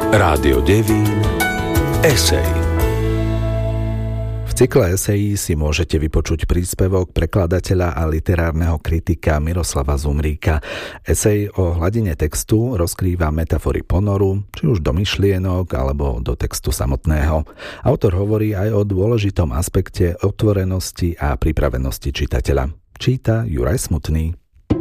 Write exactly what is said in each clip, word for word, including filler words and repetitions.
Rádio Devín esej. V cykle esejí si môžete vypočuť príspevok prekladateľa a literárneho kritika Miroslava Zumríka. Esej o hladine textu rozkrýva metafory ponoru, či už do myšlienok alebo do textu samotného. Autor hovorí aj o dôležitom aspekte otvorenosti a pripravenosti čitateľa. Číta Juraj Smutný.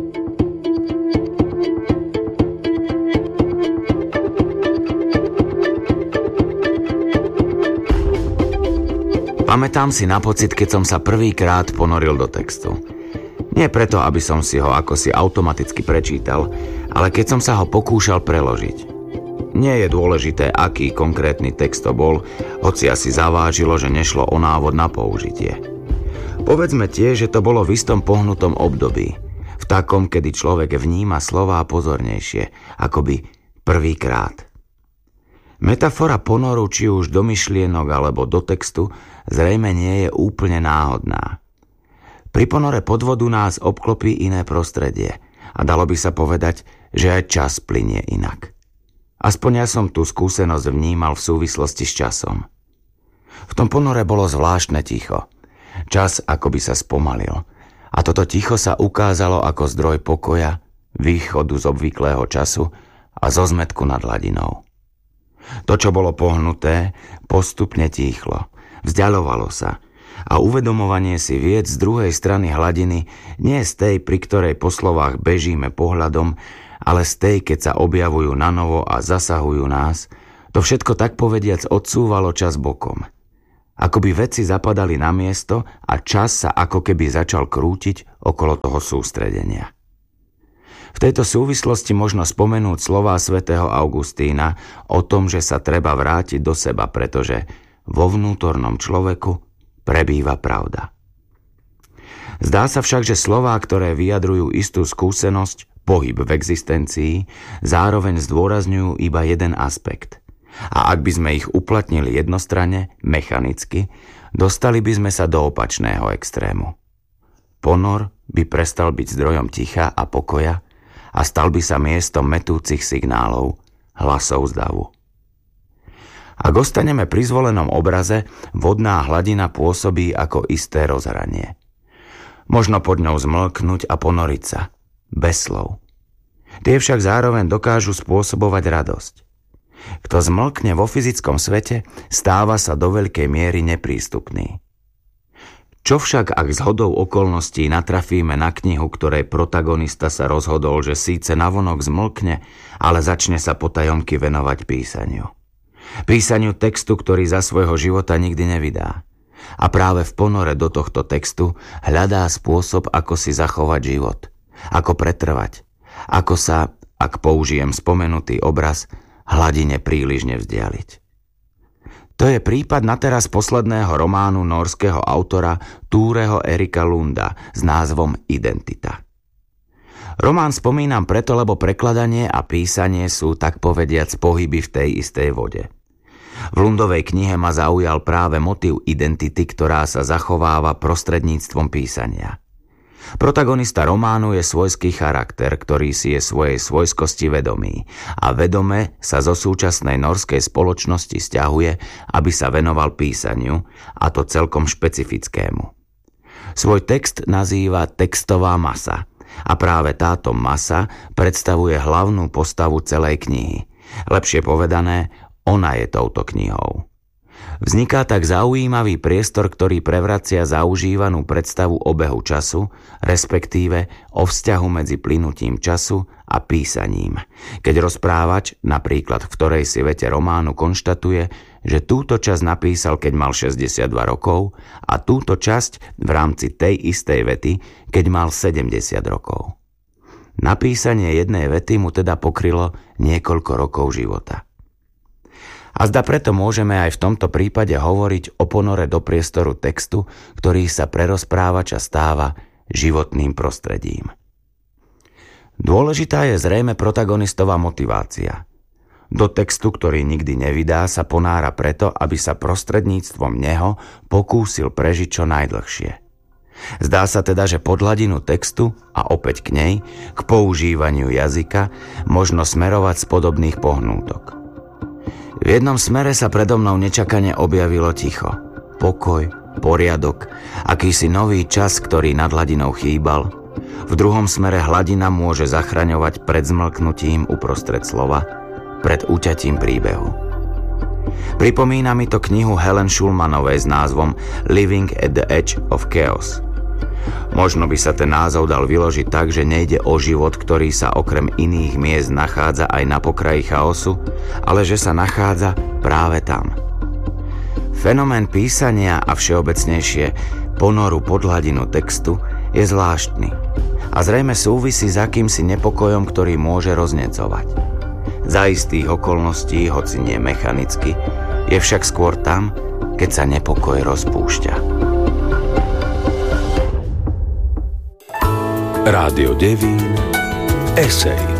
Pamätám si na pocit, keď som sa prvýkrát ponoril do textu. Nie preto, aby som si ho akosi automaticky prečítal, ale keď som sa ho pokúšal preložiť. Nie je dôležité, aký konkrétny text to bol, hoci asi zavážilo, že nešlo o návod na použitie. Povedzme tiež, že to bolo v istom pohnutom období, v takom, kedy človek vníma slová pozornejšie, akoby prvýkrát. Metafora ponoru, či už do myšlienok alebo do textu, zrejme nie je úplne náhodná. Pri ponore pod vodu nás obklopí iné prostredie a dalo by sa povedať, že aj čas plynie inak. Aspoň ja som tú skúsenosť vnímal v súvislosti s časom. V tom ponore bolo zvláštne ticho. Čas akoby sa spomalil. A toto ticho sa ukázalo ako zdroj pokoja, východu z obvyklého času a zo zmätku nad hladinou. To, čo bolo pohnuté, postupne tíchlo, vzdialovalo sa a uvedomovanie si vied z druhej strany hladiny nie z tej, pri ktorej po slovách bežíme pohľadom, ale z tej, keď sa objavujú nanovo a zasahujú nás, to všetko tak povediac odsúvalo čas bokom. Akoby veci zapadali na miesto a čas sa ako keby začal krútiť okolo toho sústredenia. V tejto súvislosti možno spomenúť slová svätého Augustína o tom, že sa treba vrátiť do seba, pretože vo vnútornom človeku prebýva pravda. Zdá sa však, že slová, ktoré vyjadrujú istú skúsenosť, pohyb v existencii, zároveň zdôrazňujú iba jeden aspekt. A ak by sme ich uplatnili jednostranne, mechanicky, dostali by sme sa do opačného extrému. Ponor by prestal byť zdrojom ticha a pokoja a stal by sa miestom metúcich signálov, hlasov z davu. Ak ostaneme pri zvolenom obraze, vodná hladina pôsobí ako isté rozhranie. Možno pod ňou zmlknúť a ponoriť sa, bez slov. Tie však zároveň dokážu spôsobovať radosť. Kto zmlkne vo fyzickom svete, stáva sa do veľkej miery neprístupný. Čo však, ak zhodou okolností natrafíme na knihu, ktorej protagonista sa rozhodol, že síce navonok zmlkne, ale začne sa potajomky venovať písaniu. Písaniu textu, ktorý za svojho života nikdy nevydá. A práve v ponore do tohto textu hľadá spôsob, ako si zachovať život, ako pretrvať, ako sa, ak použijem spomenutý obraz, hladine príliš nevzdialiť. To je prípad na teraz posledného románu nórskeho autora Túreho Erika Lunda s názvom Identita. Román spomínam preto, lebo prekladanie a písanie sú tak povediac pohyby v tej istej vode. V Lundovej knihe ma zaujal práve motív identity, ktorá sa zachováva prostredníctvom písania. Protagonista románu je svojský charakter, ktorý si je svojej svojskosti vedomý a vedome sa zo súčasnej norskej spoločnosti sťahuje, aby sa venoval písaniu, a to celkom špecifickému. Svoj text nazýva textová masa a práve táto masa predstavuje hlavnú postavu celej knihy. Lepšie povedané, ona je touto knihou. Vzniká tak zaujímavý priestor, ktorý prevracia zaužívanú predstavu obehu času, respektíve o vzťahu medzi plynutím času a písaním. Keď rozprávač, napríklad v ktorej si vete románu, konštatuje, že túto časť napísal, keď mal šesťdesiatdva rokov a túto časť v rámci tej istej vety, keď mal sedemdesiat rokov. Napísanie jednej vety mu teda pokrylo niekoľko rokov života. A zda preto môžeme aj v tomto prípade hovoriť o ponore do priestoru textu, ktorý sa pre rozprávača stáva životným prostredím. Dôležitá je zrejme protagonistová motivácia. Do textu, ktorý nikdy nevydá, sa ponára preto, aby sa prostredníctvom neho pokúsil prežiť čo najdlhšie. Zdá sa teda, že pod hladinu textu a opäť k nej, k používaniu jazyka, možno smerovať z podobných pohnútok. V jednom smere sa predo mnou nečakane objavilo ticho. Pokoj, poriadok, akýsi nový čas, ktorý nad hladinou chýbal. V druhom smere hladina môže zachraňovať pred zmlknutím uprostred slova, pred úťatím príbehu. Pripomína mi to knihu Helen Schulmanovej s názvom Living at the Edge of Chaos. Možno by sa ten názov dal vyložiť tak, že nejde o život, ktorý sa okrem iných miest nachádza aj na pokraji chaosu, ale že sa nachádza práve tam. Fenomén písania a všeobecnejšie ponoru pod hladinu textu je zvláštny a zrejme súvisí s akýmsi nepokojom, ktorý môže roznecovať. Za istých okolností, hoci nie mechanicky, je však skôr tam, keď sa nepokoj rozpúšťa. Rádio Devín Esej.